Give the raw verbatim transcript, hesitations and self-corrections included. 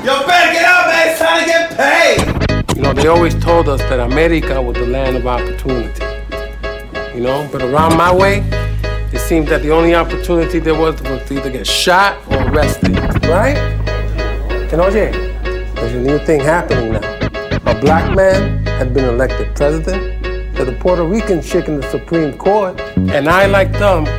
Yo, better get out, man. It's time to get paid. You know, they always told us that America was the land of opportunity. You know, but around my way, it seemed that the only opportunity there was was to either get shot or arrested, right? And oye, there's a new thing happening now. A black man had been elected president, to the Puerto Rican chick in the Supreme Court, and I, like them,